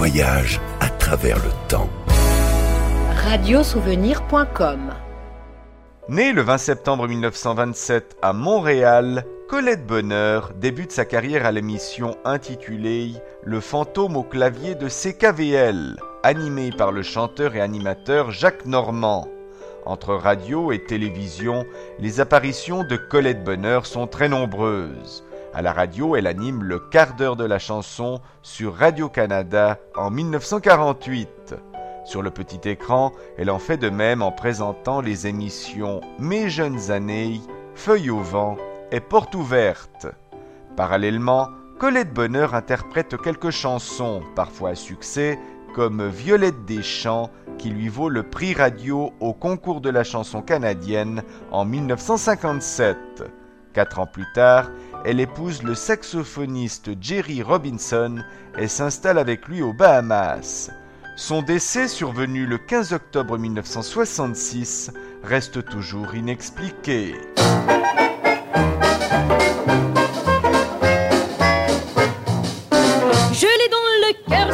voyage à travers le temps. Radiosouvenir.com. Née le 20 septembre 1927 à Montréal, Colette Bonheur débute sa carrière à l'émission intitulée « Le fantôme au clavier de CKVL », animée par le chanteur et animateur Jacques Normand. Entre radio et télévision, les apparitions de Colette Bonheur sont très nombreuses. À la radio, elle anime le quart d'heure de la chanson sur Radio-Canada en 1948. Sur le petit écran, elle en fait de même en présentant les émissions Mes jeunes années, Feuilles au vent et Porte ouverte. Parallèlement, Colette Bonheur interprète quelques chansons, parfois à succès, comme Violette des Champs, qui lui vaut le prix radio au concours de la chanson canadienne en 1957. 4 ans plus tard, elle épouse le saxophoniste Jerry Robinson et s'installe avec lui aux Bahamas. Son décès, survenu le 15 octobre 1966, reste toujours inexpliqué.